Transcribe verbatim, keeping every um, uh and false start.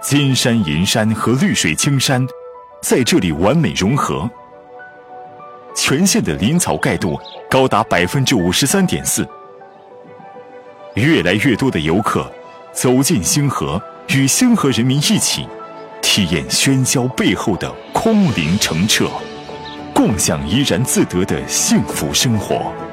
金山银山和绿水青山在这里完美融合，全县的林草盖度高达百分之五十三点四。越来越多的游客走进星河，与星河人民一起体验喧嚣背后的空灵澄澈，共享怡然自得的幸福生活。